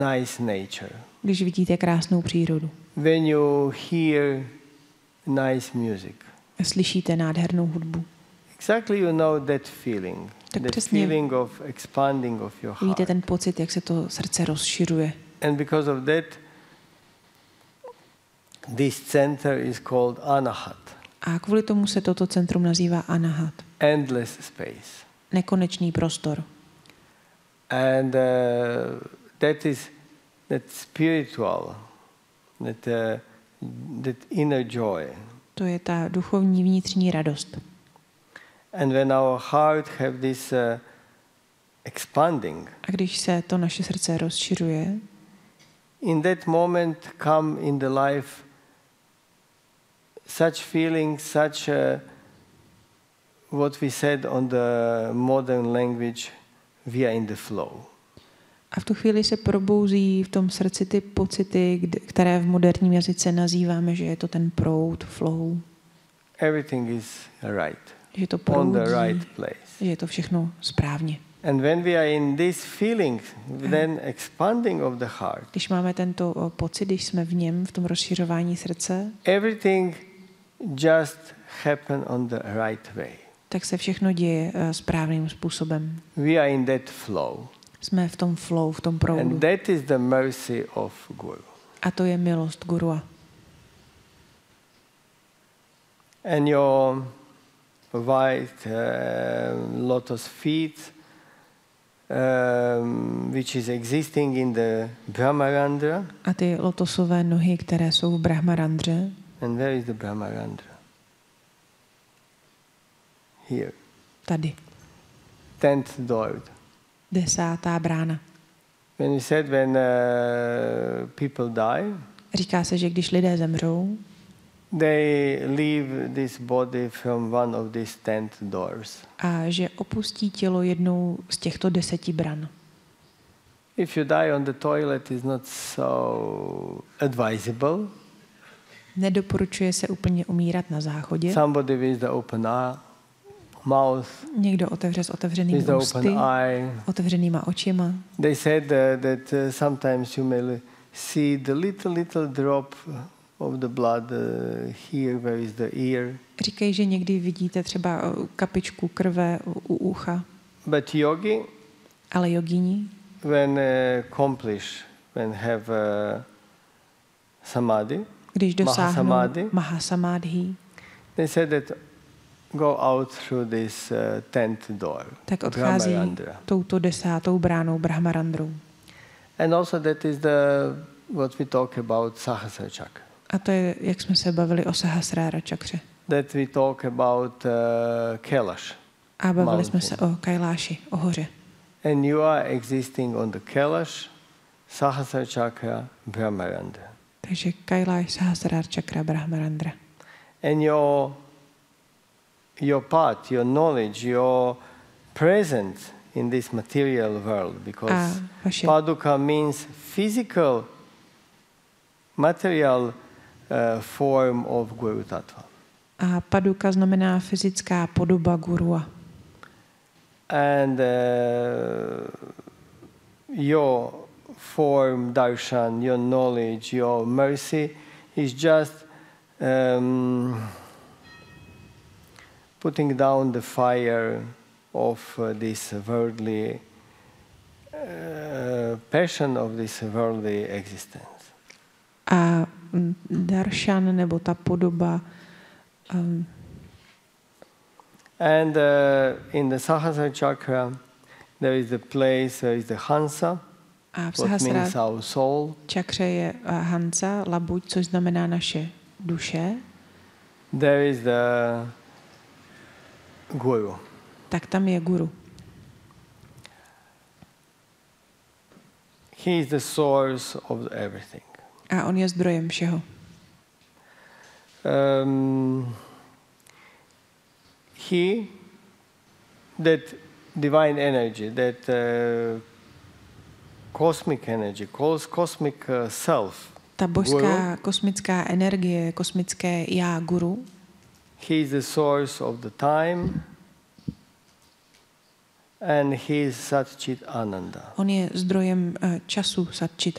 nice nature. Když vidíte krásnou přírodu. When you hear nice music. Slyšíte nádhernou hudbu. Exactly you know that feeling. Tak That přesně feeling of expanding of your víte heart. ten pocit, jak se to srdce rozšiřuje. And because of that, this center is called Anahat. A kvůli tomu se toto centrum nazývá Anahat. Endless space. Nekonečný prostor. And that spiritual, that inner joy. To je ta duchovní vnitřní radost. And when our heart have this expanding, A když se to naše srdce rozšiřuje, in that moment come in the life such feelings, such what we said on the modern language, we are in the flow. a v tu chvíli se probouzí v tom srdci ty pocity, které v moderním jazyce nazýváme, že je to ten proud, flow. Everything is right. Že to On proudí, the right place. že je to všechno správně. And when we are in this feeling, then expanding of the heart, Když máme tento pocit, když jsme v něm, v tom rozšiřování srdce, everything just happen on the right way. tak se všechno děje správným způsobem. We are in that flow. Jsme v tom flow, v tom proudu. And that is the mercy of Guru. A to je milost Gurua. And your white lotus feet, which is existing in the Brahmarandra. A ty lotosové nohy, které jsou v Brahmarandře. And where is the Brahmarandra? Here. Tady. 10th door. 10. brána. When we said when people die, Říká se, že když lidé zemřou, they leave this body from one of these 10 doors. a že opustí tělo jednou z těchto 10 bran. If you die on the toilet, it's not so advisable. Nedoporučuje se úplně umírat na záchodě. Somebody with the open mouth, Někdo otevře s with otevřenými the ústy, open eye. otevřenýma očima. They said that sometimes you may see the little drop of the blood here, where is the ear. Říkají, že někdy vidíte třeba kapičku krve u ucha, But yogi, ale jogini, when when have samadhi, když dosáhnou Mahasamadhi. mahasamádhi, they said that go out through this 10th door, tak odchází Brahmarandra. touto 10. bránou Brahmarandrou. And also that is what we talk about Sahasrara chakra. A to je, jak jsme se bavili o Sahasrára čakře. That we talk about Kailash. A bavili mountain. jsme se o Kailáši, o hoře. And you are existing on the Kailash, Sahasrara chakra, Brahmarandra. Takže Kailáš, Sahasrara čakra, Brahmarandra. And your path, your knowledge, your presence in this material world, because vaše Paduka means physical, material form of Guru Tattva. A paduka znamená fyzická podoba gurua. And your form, darshan, your knowledge, your mercy is just putting down the fire of this worldly passion of this worldly existence. A darshan, nebo ta podoba, and in the Sahasrara chakra, there is the place where is the Hansa, a v what means Sahasrara our soul. čakře je Hansa, labuť, což znamená naše duše. There is the Guru. Tak tam je guru. He is the source of everything. A on je zdrojem všeho. He, that divine energy, that cosmic energy, cosmic self, Ta božská kosmická energie, kosmické já, guru, he is the source of the time, and he is Sat Chit Ananda. on je zdrojem času, Sat Chit